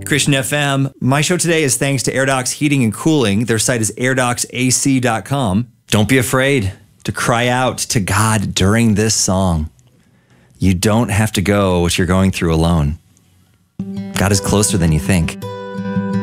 Christian FM. My show today is thanks to AirDocs Heating and Cooling. Their site is airdocsac.com. Don't be afraid to cry out to God during this song. You don't have to go what you're going through alone. God is closer than you think.